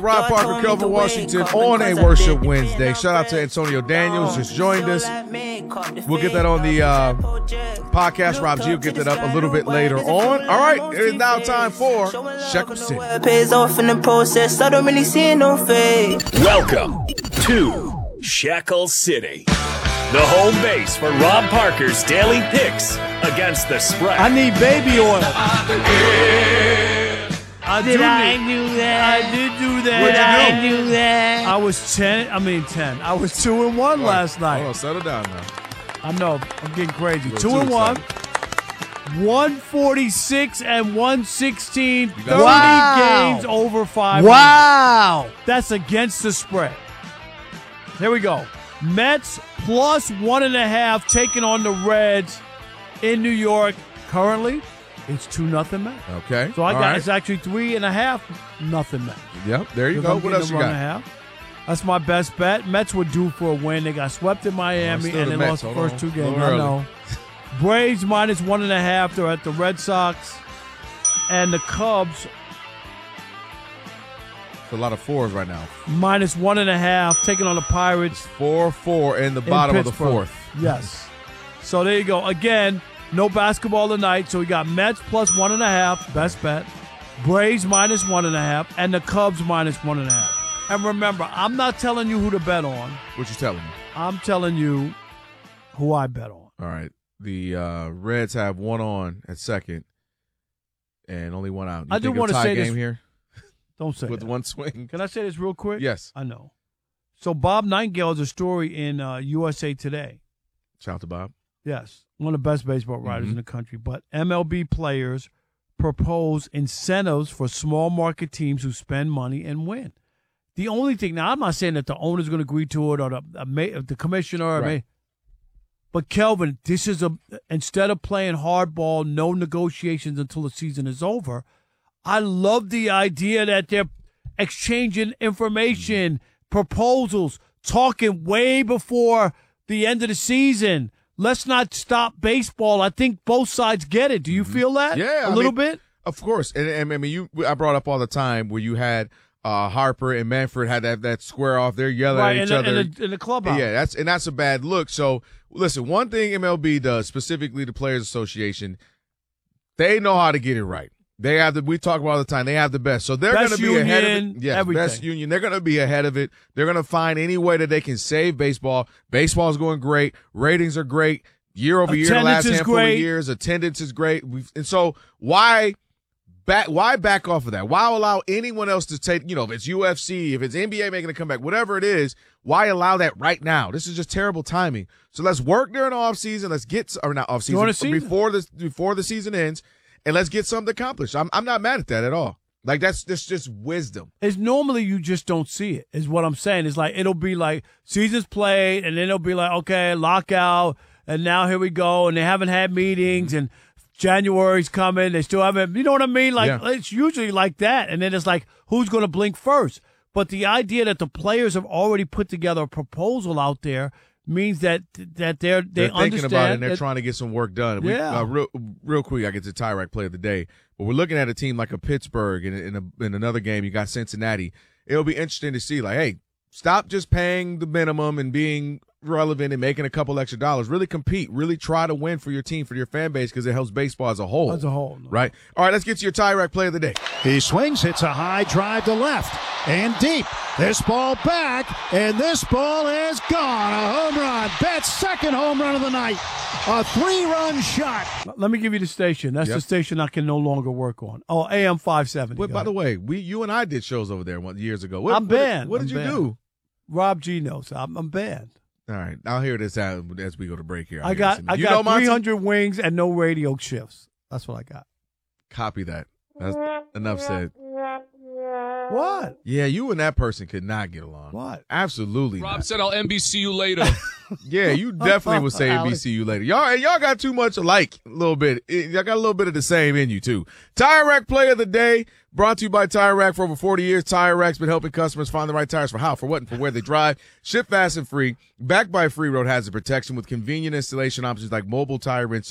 Rob Parker, Kelvin Washington on a Worship Wednesday. Shout out to Antonio Daniels, just joined us. We'll get that on the podcast. Rob G will get that up a little bit later on. All right, it is now time for Shekel City. Pays off in the process. I don't really see no fade. Welcome to Shekel City, the home base for Rob Parker's daily picks against the spread. I need baby oil. I did do that. I did do that. What'd you do that. I was 10. I was 2-1 last night. Hold on, settle down now. I know. I'm getting crazy. You're 2-1. excited. 146 and 116. 30 Wow. games over 5. Wow. That's against the spread. There we go. Mets plus 1.5 taking on the Reds in New York. Currently, it's 2-0 Mets. Okay. So I all got right. it's actually 3.5 nothing Mets. Yep, there you go. What else you got? That's my best bet. Mets were due for a win. They got swept in Miami still and the they Mets. lost the Hold first on. 2 games. A little I early. know. Braves minus 1.5. They're at the Red Sox. And the Cubs It's a lot of fours right now. minus 1.5 taking on the Pirates 4-4 in the in bottom of the Pittsburgh. fourth. Yes. So there you go. Again, no basketball tonight. So we got Mets plus 1.5, best bet. Braves minus 1.5, and the Cubs minus 1.5. And remember, I'm not telling you who to bet on. What you telling me? I'm telling you who I bet on. All right. The Reds have one on at second and only one out. You I do think a wanna tie say game this- here Don't say with that. one swing. Can I say this real quick? Yes. I know. So Bob Nightingale has a story in USA Today. Shout out to Bob. Yes, one of the best baseball writers Mm-hmm. in the country. But MLB players propose incentives for small market teams who spend money and win. The only thing, now I'm not saying that the owner's going to agree to it or the commissioner, Right. but Kelvin, this is instead of playing hardball, no negotiations until the season is over. I love the idea that they're exchanging information, proposals, talking way before the end of the season. Let's not stop baseball. I think both sides get it. Do you feel that? Yeah, a little bit. Of course. And I mean, I brought up all the time where you had Harper and Manfred had that square off. They're yelling Right, at each other. in the clubhouse. Yeah, that's a bad look. So listen, one thing MLB does, specifically the Players Association, they know how to get it right. They have we talk about all the time. They have the best, so they're going Best to be ahead of union, it. Yes, everything. best union. They're going to be ahead of it. They're going to find any way that they can save baseball. Baseball's going great. Ratings are great. Year over year, the Attendance last is handful great. of years, attendance is great. And so why back off of that? Why allow anyone else to take, if it's UFC, if it's NBA making a comeback, whatever it is, why allow that right now? This is just terrible timing. So let's work during the offseason. Let's get, or not During the offseason, season. before the season ends, and let's get something accomplished. I'm not mad at that at all. Like, that's just wisdom. It's normally you just don't see it, is what I'm saying. It's like it'll be like season's played, and then it'll be like, okay, lockout, and now here we go, and they haven't had meetings, and January's coming, they still haven't, you know what I mean? Like, Yeah. It's usually like that, and then it's like, who's going to blink first? But the idea that the players have already put together a proposal out there means that they're They're understand thinking about it, and they're that- trying to get some work done. Yeah. Real quick, I get to Tyrek play of the day. But we're looking at a team like a Pittsburgh, and in another game, you got Cincinnati. It'll be interesting to see, like, hey, stop just paying the minimum and being relevant and making a couple extra dollars. Really compete. Really try to win for your team, for your fan base, because it helps baseball as a whole. As a whole, no. Right? All right, let's get to your Tyrek play of the day. He swings, hits a high drive to left and deep. This ball back, and this ball is gone. A home run. Betts' second home run of the night. A 3-run shot. Let me give you the station. That's Yep. the station I can no longer work on. Oh, AM 570. Wait, by the way, you and I did shows over there years ago. I'm banned. What did you do? Rob G knows. I'm banned. All right, I'll hear this out as we go to break here. I got You know, Monty? 300 wings and no radio shifts. That's what I got. Copy that. That's enough said. What? Yeah, you and that person could not get along. What? Absolutely Rob not. said, I'll NBC you later. Yeah, you definitely would say Alex. NBC you later. Y'all got too much alike a little bit. Y'all got a little bit of the same in you, too. Tire Rack Play of the Day, brought to you by Tire Rack. For over 40 years, Tire Rack's been helping customers find the right tires for how, for what, and for where they drive. Ship fast and free. Backed by Free Road Hazard Protection with convenient installation options like mobile tire rinse